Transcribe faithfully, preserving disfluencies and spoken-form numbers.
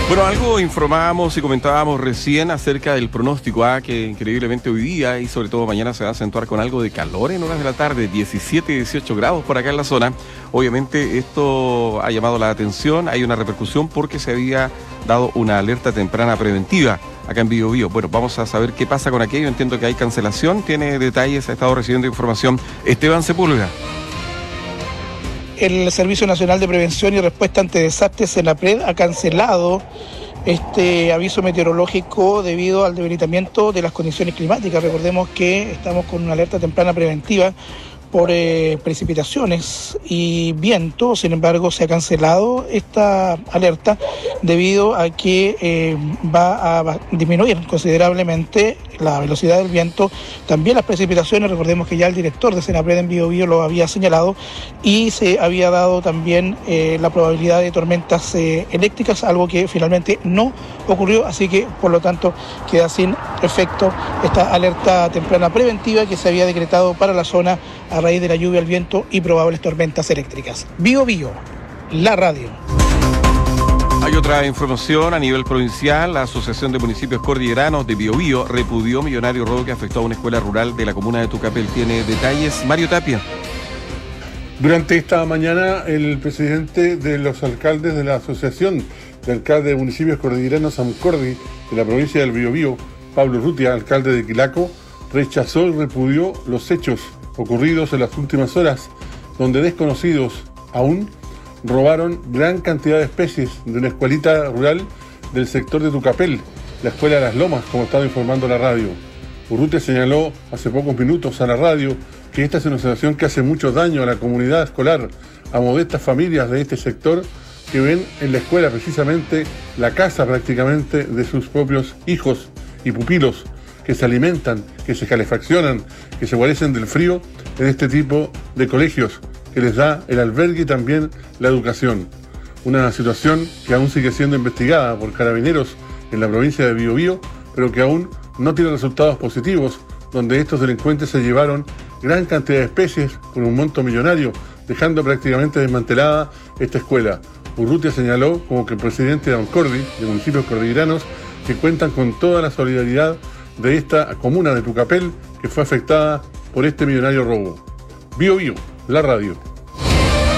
Bueno, algo informábamos y comentábamos recién acerca del pronóstico A, que increíblemente hoy día y sobre todo mañana se va a acentuar con algo de calor en horas de la tarde, diecisiete, dieciocho grados por acá en la zona. Obviamente esto ha llamado la atención, hay una repercusión porque se había dado una alerta temprana preventiva acá en Biobío. Bueno, vamos a saber qué pasa con aquello, entiendo que hay cancelación, tiene detalles, ha estado recibiendo información Esteban Sepúlveda. El Servicio Nacional de Prevención y Respuesta ante Desastres, SENAPRED, ha cancelado este aviso meteorológico debido al debilitamiento de las condiciones climáticas. Recordemos que estamos con una alerta temprana preventiva por eh, precipitaciones y viento. Sin embargo, se ha cancelado esta alerta debido a que eh, va a disminuir considerablemente la velocidad del viento, también las precipitaciones. Recordemos que ya el director de SENAPRED en Biobío lo había señalado y se había dado también eh, la probabilidad de tormentas eh, eléctricas, algo que finalmente no ocurrió, así que por lo tanto queda sin efecto esta alerta temprana preventiva que se había decretado para la zona a raíz de la lluvia, el viento y probables tormentas eléctricas. Biobío, la radio. Hay otra información a nivel provincial. La Asociación de Municipios Cordilleranos de Biobío repudió millonario robo que afectó a una escuela rural de la comuna de Tucapel. Tiene detalles Mario Tapia. Durante esta mañana, el presidente de los alcaldes de la Asociación de Alcaldes de Municipios Cordilleranos AMCORDI de la provincia del Biobío, Pablo Urrutia, alcalde de Quilaco, rechazó y repudió los hechos ocurridos en las últimas horas, donde desconocidos aún robaron gran cantidad de especies de una escuelita rural del sector de Tucapel, la Escuela de las Lomas, como estaba informando la radio. Urrutia señaló hace pocos minutos a la radio que esta es una situación que hace mucho daño a la comunidad escolar, a modestas familias de este sector que ven en la escuela precisamente la casa prácticamente de sus propios hijos y pupilos, que se alimentan, que se calefaccionan, que se guarecen del frío en este tipo de colegios, que les da el albergue y también la educación. Una situación que aún sigue siendo investigada por carabineros en la provincia de Biobío, pero que aún no tiene resultados positivos, donde estos delincuentes se llevaron gran cantidad de especies por un monto millonario, dejando prácticamente desmantelada esta escuela. Urrutia señaló como que el presidente de AMCORDI, de Municipios Cordilleranos, que cuentan con toda la solidaridad de esta comuna de Tucapel que fue afectada por este millonario robo. Biobío, la radio.